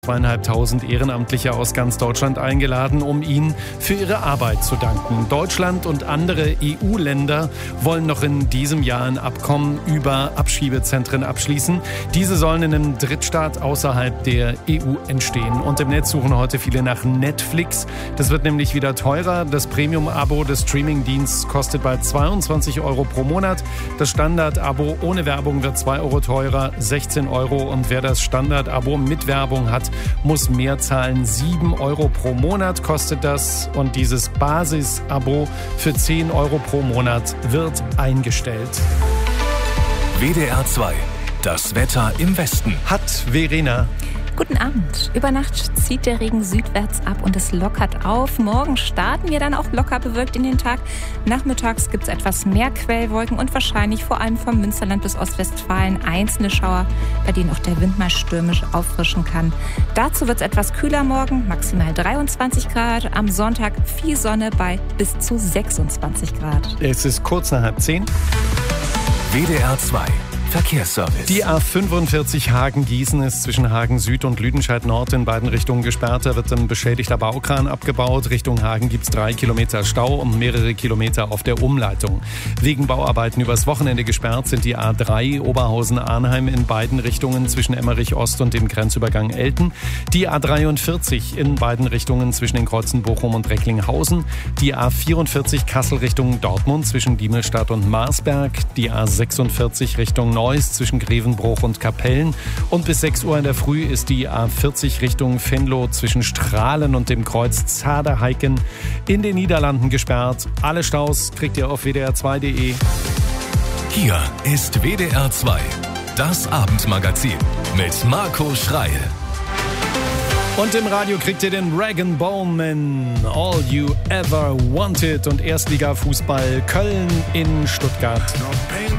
2.500 Ehrenamtliche aus ganz Deutschland eingeladen, um ihnen für ihre Arbeit zu danken. Deutschland und andere EU-Länder wollen noch in diesem Jahr ein Abkommen über Abschiebezentren abschließen. Diese sollen in einem Drittstaat außerhalb der EU entstehen. Und im Netz suchen heute viele nach Netflix. Das wird nämlich wieder teurer. Das Premium-Abo des Streaming-Dienstes kostet bald 22 € pro Monat. Das Standard-Abo ohne Werbung wird 2 € teurer, 16 €. Und wer das Standard-Abo mit Werbung hat, muss mehr zahlen. 7 € pro Monat kostet das. Und dieses Basis-Abo für 10 € pro Monat wird eingestellt. WDR 2. Das Wetter im Westen. Hat Verena. Guten Abend. Über Nacht zieht der Regen südwärts ab und es lockert auf. Morgen starten wir dann auch locker bewölkt in den Tag. Nachmittags gibt es etwas mehr Quellwolken und wahrscheinlich vor allem vom Münsterland bis Ostwestfalen einzelne Schauer, bei denen auch der Wind mal stürmisch auffrischen kann. Dazu wird es etwas kühler morgen, maximal 23 Grad. Am Sonntag viel Sonne bei bis zu 26 Grad. Es ist kurz nach 10:30. WDR 2. Verkehrsservice. Die A45 Hagen-Gießen ist zwischen Hagen Süd und Lüdenscheid Nord in beiden Richtungen gesperrt. Da wird ein beschädigter Baukran abgebaut. Richtung Hagen gibt es 3 Kilometer Stau und mehrere Kilometer auf der Umleitung. Wegen Bauarbeiten übers Wochenende gesperrt sind die A3 Oberhausen-Arnheim in beiden Richtungen zwischen Emmerich Ost und dem Grenzübergang Elten. Die A43 in beiden Richtungen zwischen den Kreuzen Bochum und Recklinghausen. Die A44 Kassel Richtung Dortmund zwischen Diemelstadt und Marsberg. Die A46 Richtung Neuss zwischen Grevenbruch und Kapellen. Und bis 6 Uhr in der Früh ist die A40 Richtung Venlo zwischen Strahlen und dem Kreuz Zaderheiken in den Niederlanden gesperrt. Alle Staus kriegt ihr auf wdr2.de. Hier ist WDR 2. Das Abendmagazin mit Marco Schreil. Und im Radio kriegt ihr den Rag & Bone Man, All You Ever Wanted, und Erstliga-Fußball Köln in Stuttgart.